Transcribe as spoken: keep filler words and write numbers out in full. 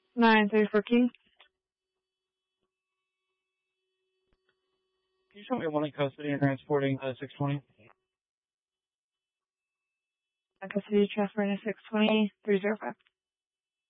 nine thirty-four King. Can you show me one in custody and transporting uh, six twenty? Custody transporting six twenty, three oh five.